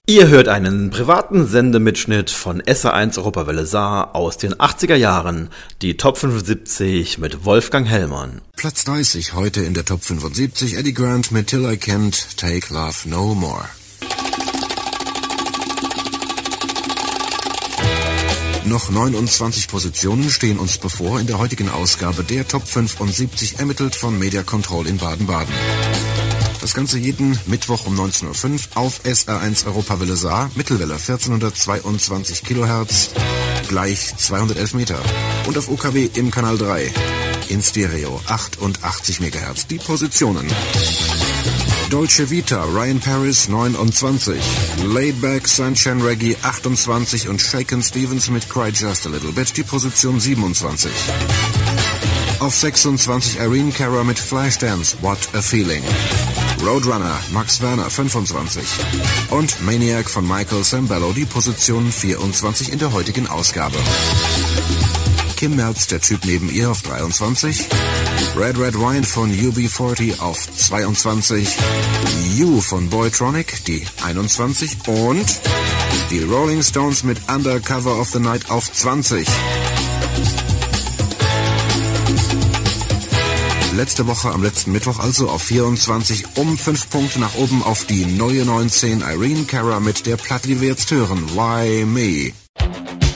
Ihr hört einen privaten Sendemitschnitt von SR1 Europawelle Saar aus den 80er Jahren, die Top 75 mit Wolfgang Hellmann. Platz 30 heute in der Top 75, Eddie Grant mit Till I Can't Take Love No More. Noch 29 Positionen stehen uns bevor in der heutigen Ausgabe der Top 75, ermittelt von Media Control in Baden-Baden. Das Ganze jeden Mittwoch um 19.05 Uhr auf SR1 Europawelle Saar, Mittelwelle 1422 kHz, gleich 211 Meter. Und auf UKW im Kanal 3, in Stereo 88 MHz. Die Positionen: Dolce Vita, Ryan Paris 29, Laidback, Sunshine Reggae 28 und Shakin' Stevens mit Cry Just a Little Bit, die Position 27. Auf 26 Irene Cara mit Flashdance, What a Feeling. Roadrunner, Max Werner 25 und Maniac von Michael Sambello, die Position 24 in der heutigen Ausgabe. Kim Merz, der Typ neben ihr, auf 23, Red Red Wine von UB40 auf 22, You von Boytronic, die 21 und die Rolling Stones mit Undercover of the Night auf 20. Letzte Woche am letzten Mittwoch also auf 24, um 5 Punkte nach oben auf die neue 19, Irene Cara mit der Platte, die wir jetzt hören, Why Me?